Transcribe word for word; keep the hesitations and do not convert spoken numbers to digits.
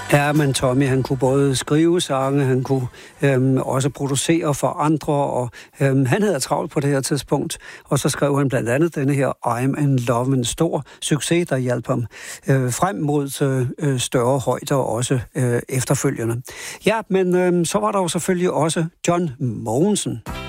Ja, men Tommy, han kunne både skrive sange, han kunne øhm, også producere for andre, og øhm, han havde travlt på det her tidspunkt. Og så skrev han blandt andet denne her I'm in Love, en stor succes, der hjalp ham øh, frem mod øh, større højder, også øh, efterfølgende. Ja, men øh, så var der jo selvfølgelig også John Mogensen.